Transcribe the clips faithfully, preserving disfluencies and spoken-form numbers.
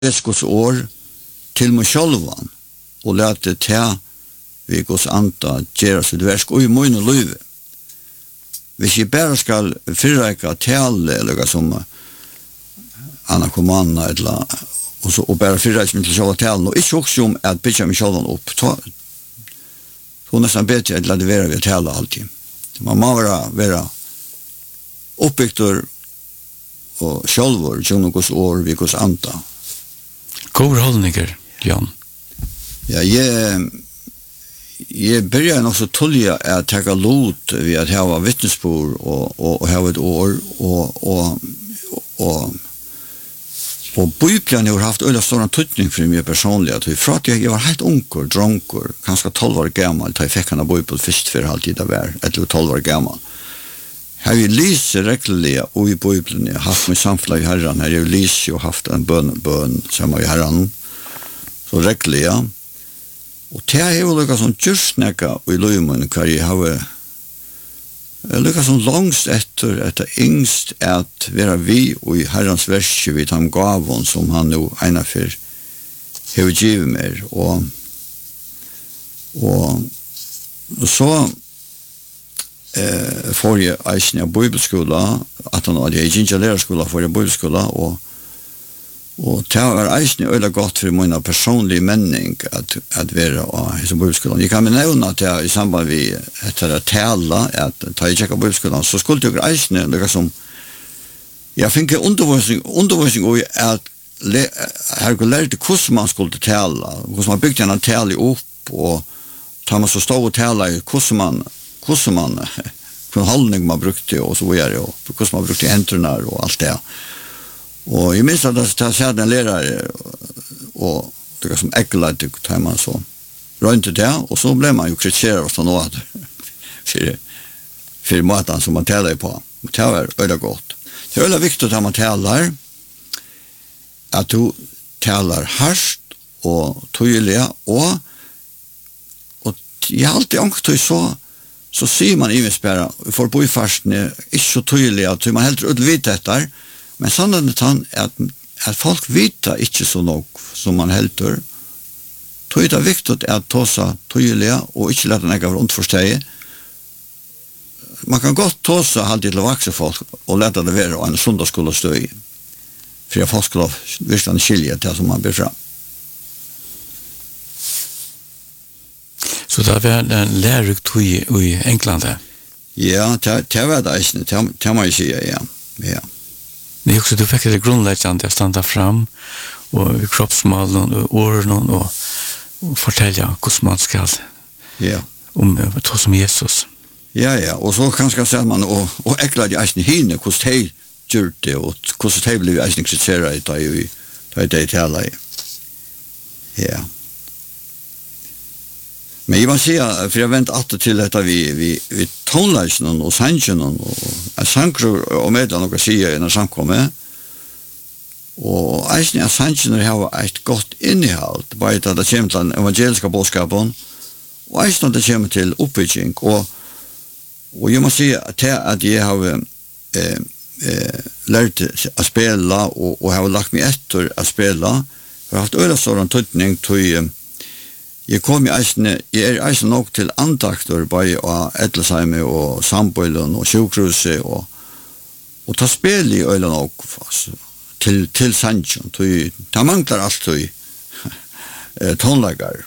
Guds år til mig självan och låta ta vi Guds anta göra sitt verk och i mun och liv. Hvis jag bara ska förräcka tal eller som Anna Komanna eller och så och bara förräcka mig till själva talen och inte också om att pitcha mig självan upp. Hon nästan bättre att låta vara vid tala alltid. Man må vara, vara uppbyggtor och självor till något år vi Guds anta. God hållningar, Jan. Ja, jag jag börjar också tulja att ta lot vid att ha vittnesbörd och och och ha ett år och och och och Bibeln har haft ölla stor tydning för mig personligen att för att jag var helt ungkor, drunkor, kanske tolv år gammal, ta fick han Bibeln först för alltid där var eller tolv år gammal. Har vi läst regelbundet och i Bibeln jag haft med samfla i Herren när jag läst och haft en bön bön som i Herren så regelbundet och det är ju lika som tjursnäcka i löjmen kvar jag har lika som långst efter att det yngst att vara vi och i Herrens versk vid han gavon som han nu ena för har givet mig och och, och så eh, får jag eisen i bibelskola att han hade jag inte lärarskola för jag bibelskola och och det var eisen ölla gott för mina personliga mening att att vara i bibelskolan. Jag kan nämna att jag i samband med att tala att ta i checka bibelskolan så skulle jag eisen det som jag fick undervisning undervisning och att här går lärde hur man skulle tala, hur man byggde en tala upp och tar man så stå och tala hur man hur man från hållning man brukte och så vidare och hur man brukte händerna och allt det. Och jag minns att jag hade en lärare och det var som äcklade tar man så rönte det och så blev man ju kritiserad för något för, för maten som man talar på. Det var väldigt gott. Det är väldigt viktigt att man talar att du talar harst och tydliga och och jag har alltid ångt så så ser man i mig spärra för på i farsen är inte så tydliga att man helt utvit detta. Men sannolikt han att att folk vita inte så nog som man helter. Då är det viktigt att ta sig tydliga och inte låta några runt förstå. Man kan gott ta sig alltid till vuxna folk och låta det vara en söndagsskola stå i. För jag folk skulle visst skilja det som man ber fram. Så det var en lärrykt i England. Ja, det var det. Det kan man ju säga, ja. Ja. Det är också du fick det grundläggande att stanna fram och kroppsmalen och åren och, och fortälja hur man ska ja. om det som Jesus. Ja, ja. Och så kanske säger man och, och äcklade eisen hinne hur det gjort det och hur det blev eisen kritiserat i det talar. Ja. Men jag vill säga, för jag väntar alltid till detta vi, vi, vi tonläsen och sanchen och en sankro och medlan och säga när samkommer. Och eisen är sanchen har ett gott innehåll. Bara att det kommer till den evangeliska bådskapen och eisen det kommer till uppbygging. Och, och jag måste säga att, att jag har eh, eh, lärt att spela och, och har lagt mig efter att spela. Jag har haft öra sådan tydning till jag kom i eisen, jeg er eisen nok til andakter bare av Edelsheim og Sambøylen og Sjukruset og, og ta spil i øylen nok til, til Sandsjøn. Det mangler alt i tonlegger.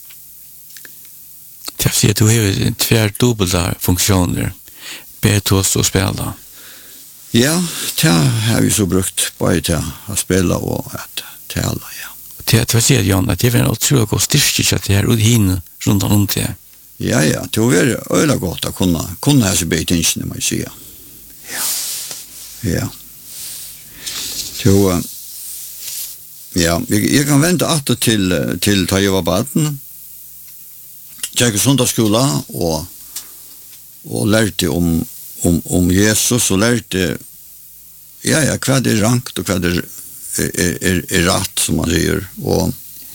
Jag ser att du har tvär dubbla funktioner. Betos och spela. Ja, det har vi så brukt både till att spela och att tala, ja. Det var säger Jan att det var en otroligt god styrka att det här och hin runt om det. Ja, ja, det var öra gott att kunna kunna ha sig bit in när man säger. Ja. Ja. Så ja, jag kan vänta åter till till ta jag var barn. Jag gick söndagsskola och och lärde om om om Jesus och lärde ja, ja, vad det är rankt och vad det är är, är rätt som man säger och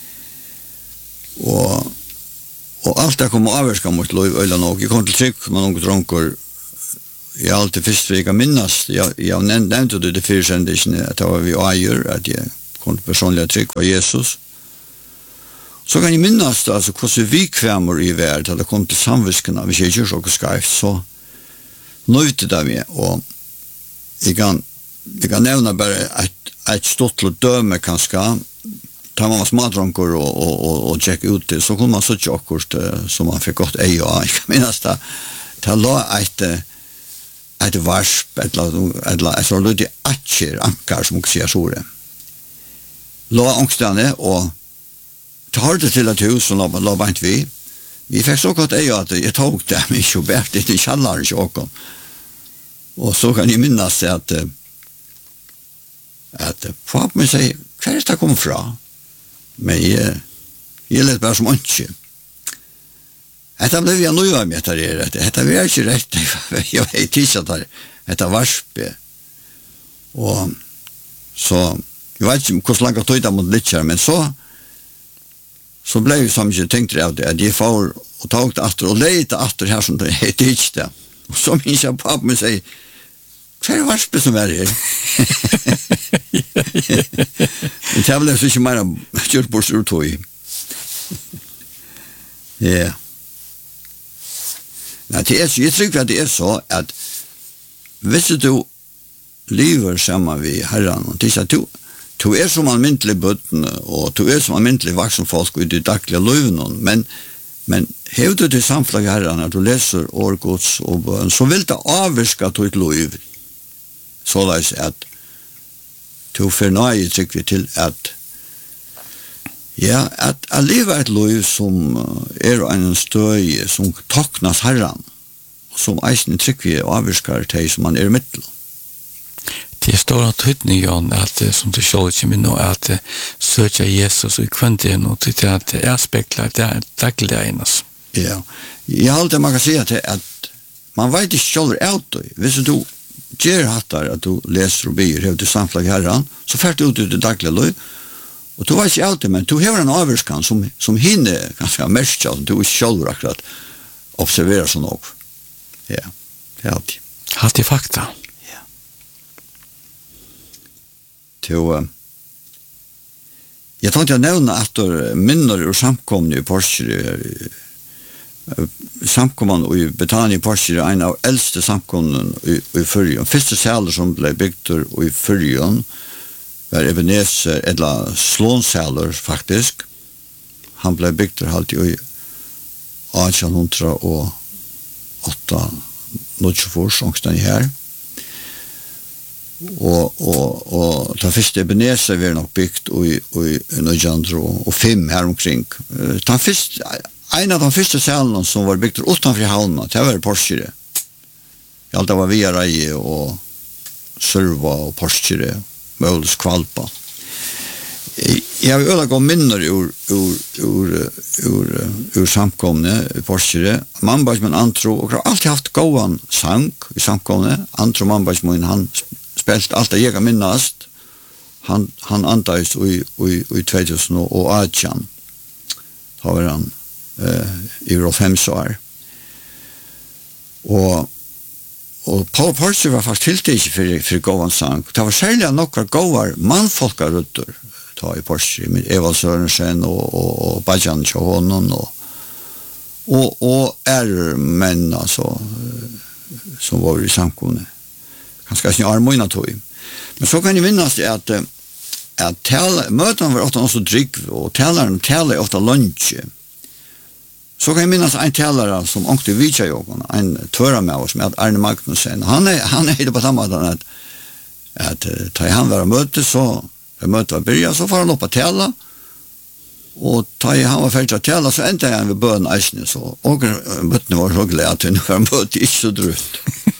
och och allt det kommer avska mot lov eller något. Jag kom till tryck med något drunkor. Jag alltid först vecka minnas. Jag jag nämnde det det för sändelsen att det var vi ajer att jag kunde personliga tryck var Jesus. Så kan jag minnas det, alltså hvordan vi kvämmer i värld, att det kom till samviskarna, hvis jeg gjør så skarpt, så nøyte det vi, og jeg kan, jeg kan nevne bare et, et stort døme kanskje, da man var smadronker og, og, og, og tjekke ut det, så kunne man så tjokkort som man fikk godt ei av. Jeg kan minnes det, det la et, et varsp, et eller et sånn lydig atjer, ankar, som man kan si så det. La angstene, og tar det til et hus som la, la bant vi. Vi fikk så godt ei at jeg tok det, men ikke bært det til kjallaren i åkken. Og så kan jeg minnes at at pappa min sier, hva er det kom fra? Men jeg, jeg lett bare som ønske. Dette ble vi nøye med etter det. Dette var ikke rett. Jeg var tisset der. Dette varspe. Og så, jeg vet ikke hvordan langt tøyde mot litt her, men så så ble jeg som ikke tenkt av det, at jeg får og tog det atter, og leite atter her som det heter ikke det. Og så minns jeg pappa min sier, hva er det varspe som er her? Men det ble så ikke mer kjørt bort ur tog. Ja. Nei, det er, jeg tror at det er så, at hvis du lever sammen med Herren, og det er du, du er som almindelig bøtten, og du er som almindelig vaksen folk i de daglige løvene, men, men hever du til samfunnet Herren, at du leser årgods og bøn, så vil det avvirke til et løv, såleis at du får nøye trykker til at ja, at jeg lever et løv som er en støy som toknas Herren, som eisen trykker avvirker til som man er i midten. Det er stor tydning, Jan, at som du selv kommer nå, at søker Jesus og kvendt og til at det er spekler, det er daglig enes. Ja, jeg har alltid man kan si at, at man vet ikke selv av det. Hvis du gjør hattar at du leser og byr, hever du samfunnet Herren, så fært du ut i det daglige løy, og du vet ikke alltid, men du hever en avvurskan som, som hinner ganske mest, som du ikke selv akkurat observerer sånn opp. Ja, det er alltid. Alltid fakta. Til, uh, jeg tenkte å nevne at minner og samkomne i Porsche, uh, samkomne i Betania i Porsche er en av eldste samkomne i, i Fyrjon. Første sæler som ble bygd i Fyrjon var Ebenezer, eller Slånsæler faktisk. Han ble bygd alltid i atten hundre og åtte, nødvendig sångsten her. Og, og, og det første Ebenezer var nok bygd i nødvendig og fem her omkring. Den første, en av de første sælene som var bygd utenfor havnen, det var Porsche. Alt det var via Reie og Sørva og Porsche, Møles Kvalpa. Jeg har øyla gå minner ur, ur, ur, ur, ur samkomne i Porsche. Mannbajsmen Antro, og har alltid haft gåan sang i samkomne. Antro Mannbajsmen, han spelt alt det jeg har minnast. Han, han antais i, i, i två tusen åtte. Da var han eh, i fem år. Og Og Paul Porsche var faktisk tiltidlig for, for gåvan sang. Det var særlig nokkar gåvar mannfolkarutter ta i Porsche, med Eva Sørensen og, og, og Bajan Tjohonen og, og, og er menn, altså, som var i samkomne. Ganske ikke armøyna tog. Men så kan jeg minnes det at, at tale, møtene var ofte også drygg, og taleren taler ofte lunsje. Så kan jeg minnes en talere som ångte Vidjajogon, en tøra med oss, som heter Arne Magnussen. Han er, han er på samme måte at, at da han var møte, så var møtet var byrja, så får han opp å tale, og da han var ferdig til å tale, så endte han ved bøen eisene, så og møtene var så glede at hun var møte ikke så drutt.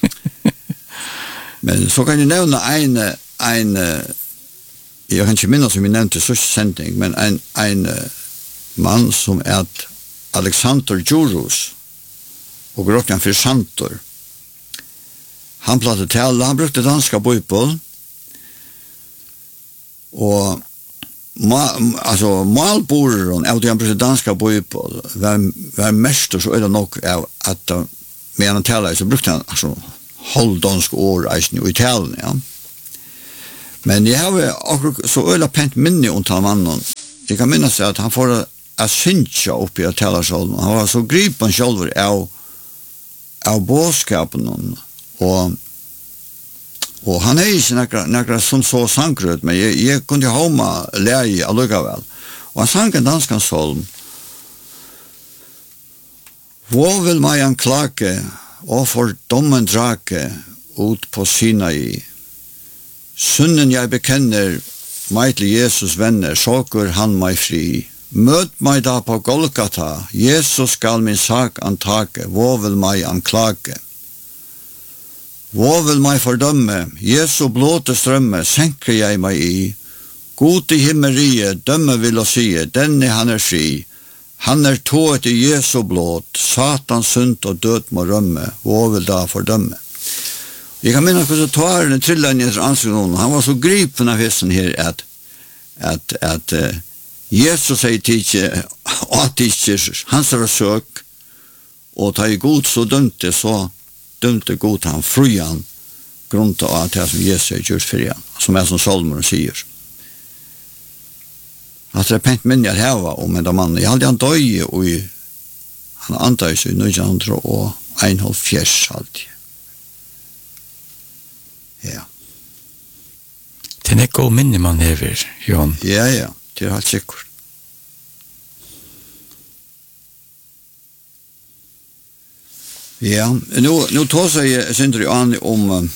Men så kan jeg nevne en, en jeg kan ikke minnes som jeg nevnte sørste sending, men en, en mann som er et Alexander Djurus og råkken for Santor. Han platte tale, han brukte danska bøypål, og ma, altså, malboren av det han brukte danska bøypål var, var mest, og så er det nok av at med han taler, så brukte han altså, halvdansk år eisen i talen, ja. Men jeg har akkurat så øyla pent minne om ta mannen. Jeg kan minnes at han får a synsja oppi av talarskjolden. Han var så gripen sjolver av, av båskapen. Og, og han er ikke nekra, nekra som så sangrut, men jeg, jeg kunne homa leie allugavel. Og han sang en danskan solm. Hvor vil meg han klake, og for dommen drake, ut på Sinai. Synden jeg bekenner, meg til Jesus venner, såker han meg fri. Møt meg da på Golgata, Jesus skal min sak antake, hvor vil meg anklage. Hvor vil meg fordømme, Jesu blåte strømme, senker jeg meg i. God i himmeriet, dømme vil å si, denne han er fri. Han er tået i Jesu blåt, Satans synd og død må rømme, hvor vil da fordømme. Jeg kan minne hvordan tårene trillet inn i ansikten, han var så gripen av hesten her at, at, at uh, Jesus sier til ikke, at ikke hans er søk, og ta i god så dømte, så dømte god han fri han, grunnt av at det som Jesus har gjort for han, som er som Salomon sier. At det er pent minne jeg heva om en mann. Jeg hadde han døye, og han antag seg i nitton einoghalvfjerds alltid. Ja. Det er ikke minne man hever, Jon. Ja, ja, det er helt sikkert. Ja, nu, nu tar seg Sindri an om, um,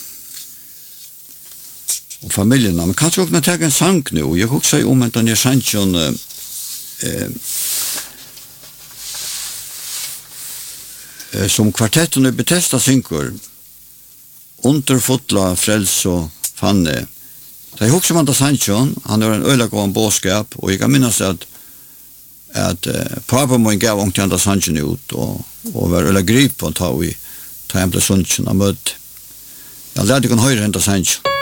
om familjerna, men kanskje også ta en sang nu. Jeg husker seg om at den er sannsjon uh, uh, uh, som kvartetten i Bethesda synker, Underfotla, frels og fanne. Så jeg husker man da sannsjon, han er en øyelagående båskap, og jeg kan minnes at at uh, pappa må gav ångte han da sannsjon ut, og, og var øyelig grip og ta i, ta en ble sannsjon av møte. Jeg lærte ikke høre henne da sannsjon.